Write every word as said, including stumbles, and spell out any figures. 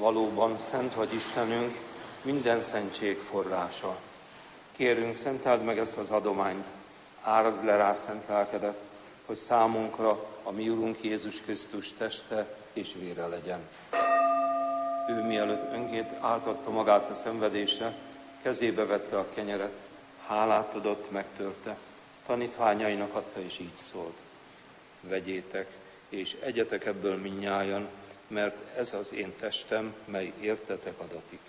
valóban szent vagy Istenünk, minden szentség forrása. Kérünk, szenteld meg ezt az adományt, árazd le rá szent lelkedet, hogy számunkra a mi Urunk Jézus Krisztus teste és vére legyen. Ő mielőtt önként átadta magát a szenvedésre, kezébe vette a kenyeret, hálát adott, megtörte, tanítványainak adta, és így szólt: vegyétek, és egyetek ebből mindnyájan, mert ez az én testem, mely értetek adatik.